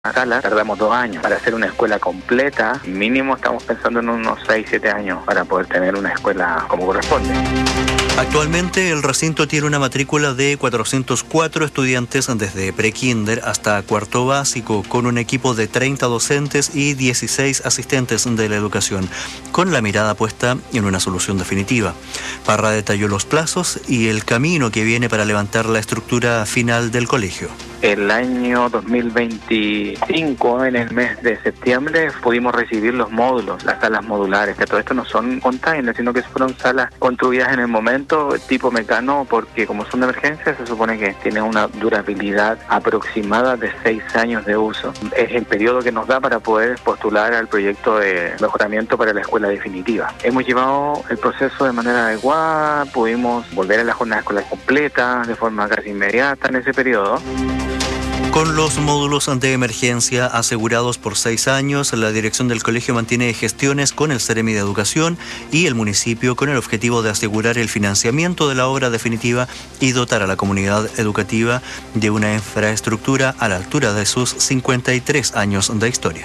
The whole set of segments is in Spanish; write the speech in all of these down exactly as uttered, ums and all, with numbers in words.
Sala, tardamos dos años para hacer una escuela completa. Mínimo estamos pensando en unos seis, siete años para poder tener una escuela como corresponde. Actualmente el recinto tiene una matrícula de cuatrocientos cuatro estudiantes desde prekinder hasta cuarto básico, con un equipo de treinta docentes y dieciséis asistentes de la educación, con la mirada puesta en una solución definitiva. Parra detalló los plazos y el camino que viene para levantar la estructura final del colegio. El año dos mil veinticinco, en el mes de septiembre, pudimos recibir los módulos, las salas modulares, que todo esto no son containers, sino que fueron salas construidas en el momento, tipo Mecano, porque como son de emergencia, se supone que tienen una durabilidad aproximada de seis años de uso. Es el periodo que nos da para poder postular al proyecto de mejoramiento para la escuela definitiva. Hemos llevado el proceso de manera adecuada, pudimos volver a la jornada escolar completa de forma casi inmediata en ese periodo. Con los módulos de emergencia asegurados por seis años, la dirección del colegio mantiene gestiones con el Seremi de Educación y el municipio con el objetivo de asegurar el financiamiento de la obra definitiva y dotar a la comunidad educativa de una infraestructura a la altura de sus cincuenta y tres años de historia.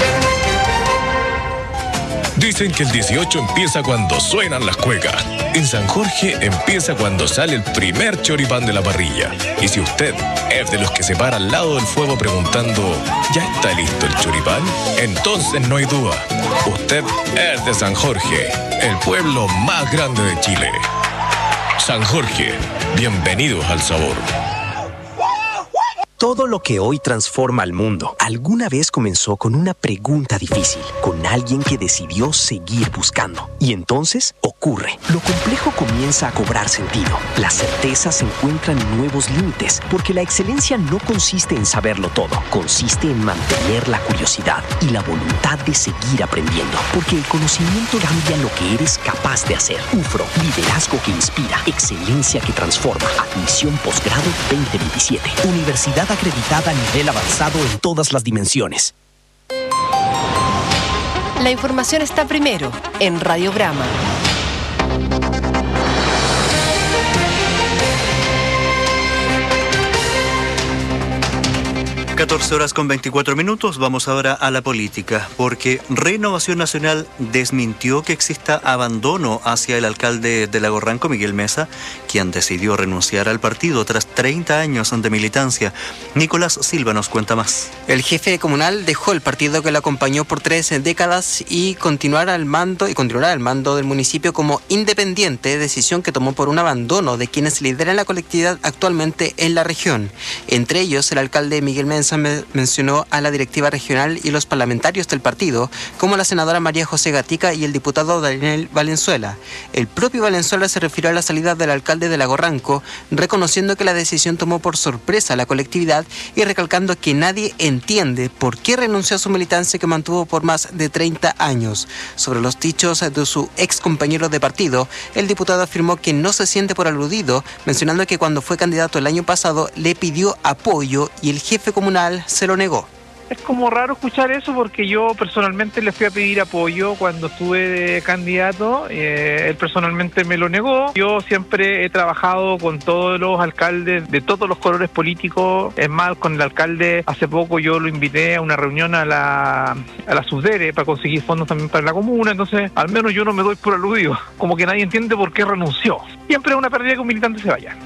Dicen que el dieciocho empieza cuando suenan las cuecas. En San Jorge empieza cuando sale el primer choripán de la parrilla. Y si usted es de los que se para al lado del fuego preguntando ¿ya está listo el choripán? Entonces no hay duda. Usted es de San Jorge, el pueblo más grande de Chile. San Jorge, bienvenidos al sabor. Todo lo que hoy transforma al mundo alguna vez comenzó con una pregunta difícil, con alguien que decidió seguir buscando. Y entonces ocurre. Lo complejo comienza a cobrar sentido. Las certezas encuentran nuevos límites, porque la excelencia no consiste en saberlo todo. Consiste en mantener la curiosidad y la voluntad de seguir aprendiendo, porque el conocimiento cambia lo que eres capaz de hacer. U F R O, liderazgo que inspira, excelencia que transforma. Admisión posgrado veinte veintisiete. Universidad acreditada a nivel avanzado en todas las dimensiones. La información está primero en Radiograma. catorce horas con veinticuatro minutos, vamos ahora a la política, porque Renovación Nacional desmintió que exista abandono hacia el alcalde de Lago Ranco, Miguel Mesa, quien decidió renunciar al partido tras treinta años de militancia. Nicolás Silva nos cuenta más. El jefe comunal dejó el partido que lo acompañó por tres décadas y continuará al mando y continuará al mando del municipio como independiente, decisión que tomó por un abandono de quienes lideran la colectividad actualmente en la región. Entre ellos, el alcalde Miguel Mesa mencionó a la directiva regional y los parlamentarios del partido, como la senadora María José Gatica y el diputado Daniel Valenzuela. El propio Valenzuela se refirió a la salida del alcalde de Lago Ranco, reconociendo que la decisión tomó por sorpresa a la colectividad y recalcando que nadie entiende por qué renunció a su militancia que mantuvo por más de treinta años. Sobre los dichos de su ex compañero de partido, el diputado afirmó que no se siente por aludido, mencionando que cuando fue candidato el año pasado le pidió apoyo y el jefe comunal se lo negó. Es como raro escuchar eso porque yo personalmente le fui a pedir apoyo cuando estuve de candidato, eh, él personalmente me lo negó. Yo siempre he trabajado con todos los alcaldes de todos los colores políticos, es más, con el alcalde hace poco yo lo invité a una reunión a la, a la Subdere para conseguir fondos también para la comuna, entonces al menos yo no me doy por aludido, como que nadie entiende por qué renunció. Siempre es una pérdida que un militante se vaya.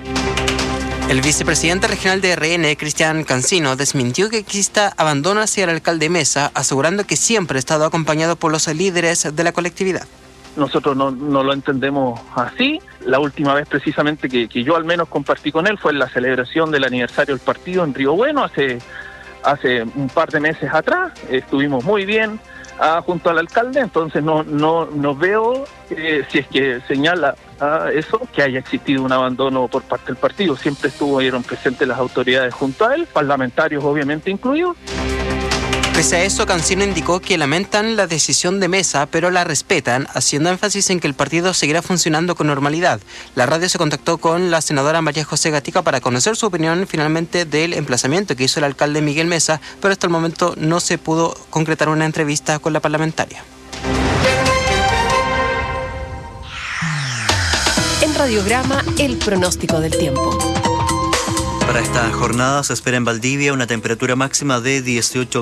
El vicepresidente regional de R N, Cristian Cancino, desmintió que exista abandono hacia el alcalde Mesa, asegurando que siempre ha estado acompañado por los líderes de la colectividad. Nosotros no, no lo entendemos así. La última vez precisamente que, que yo al menos compartí con él fue en la celebración del aniversario del partido en Río Bueno, hace, hace un par de meses atrás. Estuvimos muy bien ah, junto al alcalde, entonces no, no, no veo, eh, si es que señala ah, eso, que haya existido un abandono por parte del partido. Siempre estuvieron presentes las autoridades junto a él, parlamentarios obviamente incluidos. Pese a eso, Cancino indicó que lamentan la decisión de Mesa, pero la respetan, haciendo énfasis en que el partido seguirá funcionando con normalidad. La radio se contactó con la senadora María José Gatica para conocer su opinión finalmente del emplazamiento que hizo el alcalde Miguel Mesa, pero hasta el momento no se pudo concretar una entrevista con la parlamentaria. En Radiograma, el pronóstico del tiempo. Para esta jornada se espera en Valdivia una temperatura máxima de dieciocho